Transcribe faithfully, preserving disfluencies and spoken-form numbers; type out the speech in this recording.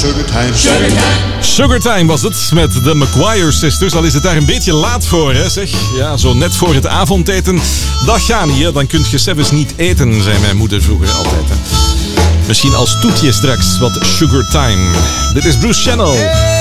Sugartime, Sugartime. Sugartime was het met de Maguire Sisters. Al is het daar een beetje laat voor, hè, zeg. Ja, zo net voor het avondeten. Dat gaat niet, hè. Dan kun je zelfs niet eten, zei mijn moeder vroeger altijd. Hè. Misschien als toetje straks wat Sugartime. Dit is Bruce Channel.